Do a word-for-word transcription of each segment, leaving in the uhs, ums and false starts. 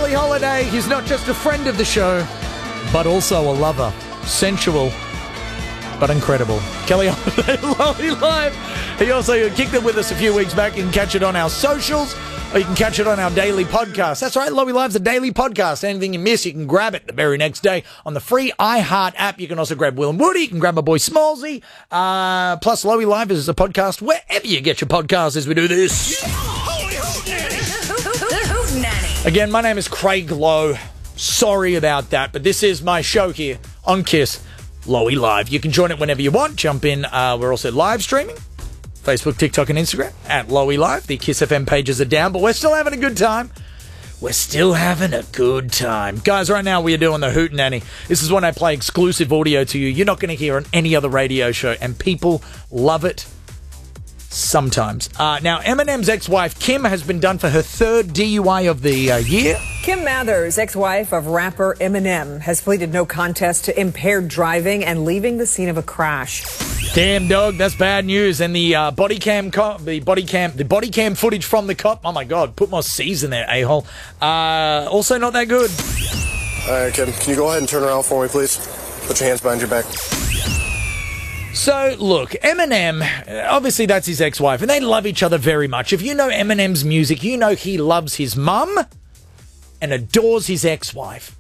Kelly Holiday. He's not just a friend of the show, but also a lover. Sensual, but incredible. Kelly Holiday, Lowy Live. He also kicked it with us a few weeks back. You can catch it on our socials, or you can catch it on our daily podcast. That's right, Lowy Live's a daily podcast. Anything you miss, you can grab it the very next day on the free iHeart app. You can also grab Will and Woody. You can grab my boy Smallsy. Uh, plus, Lowy Live is a podcast wherever you get your podcasts as we do this. Again, my name is Craig Lowe. Sorry about that, but this is my show here on KISS, Lowy Live. You can join it whenever you want. Jump in. Uh, we're also live streaming. Facebook, TikTok, and Instagram at Lowy Live. The KISS F M pages are down, but we're still having a good time. We're still having a good time. Guys, right now we are doing the Hootenanny. This is when I play exclusive audio to you. You're not going to hear on any other radio show, and people love it sometimes. Uh, now, Eminem's ex-wife, Kim, has been done for her third D U I of the uh, year. Kim Mathers, ex-wife of rapper Eminem, has pleaded no contest to impaired driving and leaving the scene of a crash. Damn, dog, that's bad news. And the uh, body cam, co- the body cam, the body cam footage from the cop. Oh my God, put more C's in there, a-hole. Uh, also, not that good. All right, Kim, can you go ahead and turn around for me, please? Put your hands behind your back. So, look, Eminem, obviously that's his ex-wife, and they love each other very much. If you know Eminem's music, you know he loves his mum and adores his ex-wife.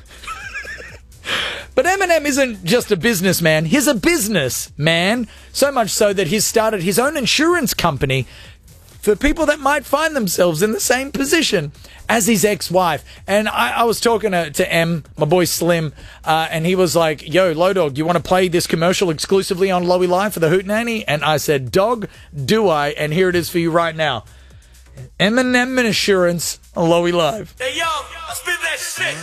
But Eminem isn't just a businessman, he's a businessman. So much so that he's started his own insurance company for people that might find themselves in the same position as his ex-wife. And I, I was talking to, to M, my boy Slim, uh, and he was like, yo, Low Dog, you want to play this commercial exclusively on Lowy Live for the Hootenanny? And I said, dog, do I? And here it is for you right now. Eminem Insurance on Lowy Live. Hey, yo, spit that shit.